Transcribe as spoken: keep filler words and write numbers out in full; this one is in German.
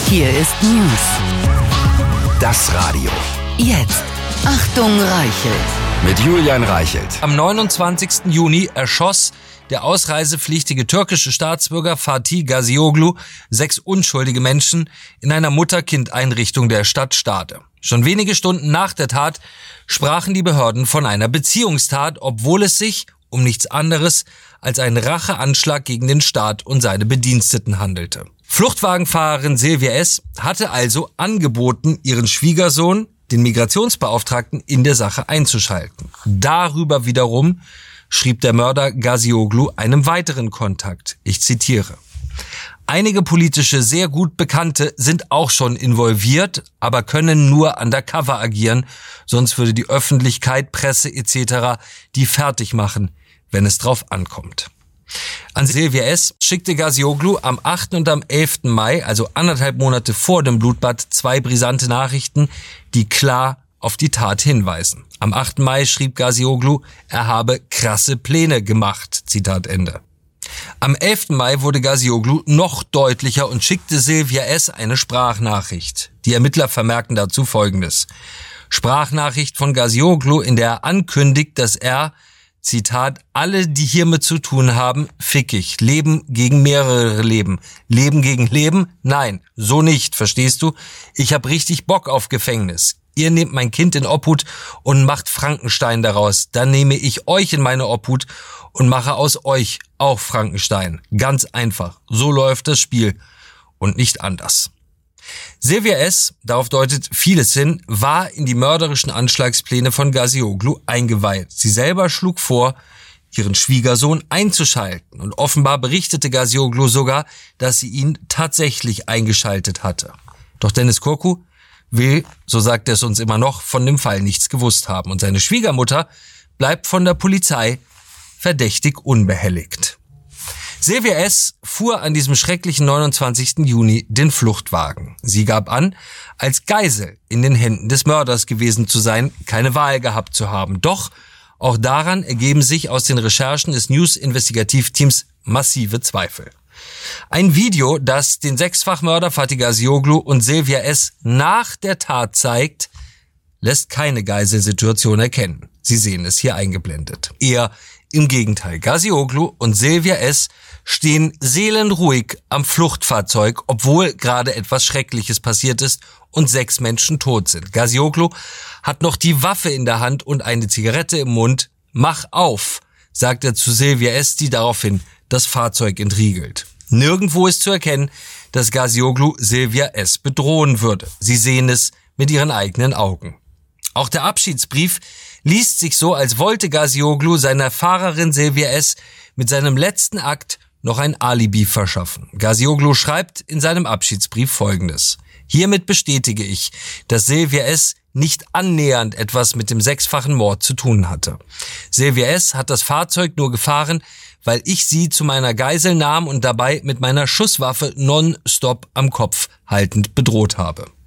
Hier ist News. Das Radio. Jetzt. Achtung, Reichelt. Mit Julian Reichelt. Am neunundzwanzigsten Juni erschoss der ausreisepflichtige türkische Staatsbürger Fatih Gazioglu sechs unschuldige Menschen in einer Mutter-Kind-Einrichtung der Stadt Stade. Schon wenige Stunden nach der Tat sprachen die Behörden von einer Beziehungstat, obwohl es sich um nichts anderes als einen Racheanschlag gegen den Staat und seine Bediensteten handelte. Fluchtwagenfahrerin Silvia S. hatte also angeboten, ihren Schwiegersohn, den Migrationsbeauftragten, in der Sache einzuschalten. Darüber wiederum schrieb der Mörder Gazioglu einem weiteren Kontakt. Ich zitiere: Einige politische, sehr gut Bekannte sind auch schon involviert, aber können nur undercover agieren, sonst würde die Öffentlichkeit, Presse et cetera die fertig machen, wenn es drauf ankommt. An Silvia S. schickte Gazioglu am achten und am elften Mai, also anderthalb Monate vor dem Blutbad, zwei brisante Nachrichten, die klar auf die Tat hinweisen. Am achten Mai schrieb Gazioglu, er habe krasse Pläne gemacht. Zitat Ende. Am elften Mai wurde Gazioglu noch deutlicher und schickte Silvia S. eine Sprachnachricht. Die Ermittler vermerken dazu Folgendes: Sprachnachricht von Gazioglu, in der er ankündigt, dass er, Zitat, alle, die hiermit zu tun haben, fick ich. Leben gegen mehrere Leben. Leben gegen Leben? Nein, so nicht, verstehst du? Ich hab richtig Bock auf Gefängnis. Ihr nehmt mein Kind in Obhut und macht Frankenstein daraus. Dann nehme ich euch in meine Obhut und mache aus euch auch Frankenstein. Ganz einfach. So läuft das Spiel und nicht anders. Silvia S., darauf deutet vieles hin, war in die mörderischen Anschlagspläne von Gazioglu eingeweiht. Sie selber schlug vor, ihren Schwiegersohn einzuschalten, und offenbar berichtete Gazioglu sogar, dass sie ihn tatsächlich eingeschaltet hatte. Doch Deniz Korku will, so sagt er es uns immer noch, von dem Fall nichts gewusst haben, und seine Schwiegermutter bleibt von der Polizei verdächtig unbehelligt. Silvia S. fuhr an diesem schrecklichen neunundzwanzigsten Juni den Fluchtwagen. Sie gab an, als Geisel in den Händen des Mörders gewesen zu sein, keine Wahl gehabt zu haben. Doch auch daran ergeben sich aus den Recherchen des News-Investigativteams massive Zweifel. Ein Video, das den Sechsfachmörder Fatih Gazioglu und Silvia S. nach der Tat zeigt, lässt keine Geiselsituation erkennen. Sie sehen es hier eingeblendet. Eher im Gegenteil. Gazioglu und Silvia S. stehen seelenruhig am Fluchtfahrzeug, obwohl gerade etwas Schreckliches passiert ist und sechs Menschen tot sind. Gazioglu hat noch die Waffe in der Hand und eine Zigarette im Mund. Mach auf, sagt er zu Silvia S., die daraufhin das Fahrzeug entriegelt. Nirgendwo ist zu erkennen, dass Gazioglu Silvia S. bedrohen würde. Sie sehen es mit ihren eigenen Augen. Auch der Abschiedsbrief liest sich so, als wollte Gazioglu seiner Fahrerin Silvia S. mit seinem letzten Akt noch ein Alibi verschaffen. Gazioglu schreibt in seinem Abschiedsbrief Folgendes: Hiermit bestätige ich, dass Silvia S. nicht annähernd etwas mit dem sechsfachen Mord zu tun hatte. Silvia S. hat das Fahrzeug nur gefahren, weil ich sie zu meiner Geisel nahm und dabei mit meiner Schusswaffe nonstop am Kopf haltend bedroht habe.